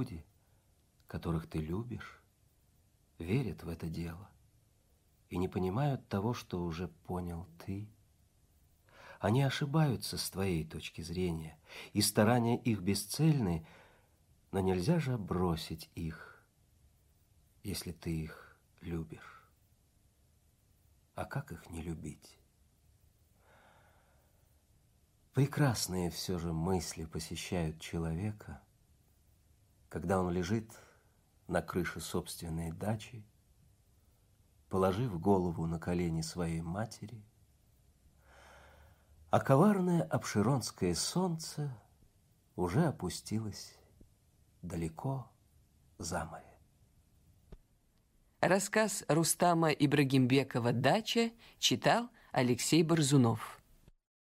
люди, которых ты любишь, верят в это дело и не понимают того, что уже понял ты. Они ошибаются с твоей точки зрения, и старания их бесцельны, но нельзя же бросить их, если ты их любишь. А как их не любить? Прекрасные все же мысли посещают человека, когда он лежит на крыше собственной дачи, положив голову на колени своей матери, а коварное обширонское солнце уже опустилось далеко за море. Рассказ Рустама Ибрагимбекова «Дача» читал Алексей Борзунов.